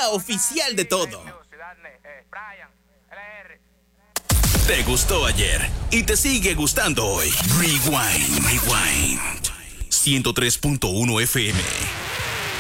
la oficial de todo. Te gustó ayer y te sigue gustando hoy. Rewind. 103.1 FM.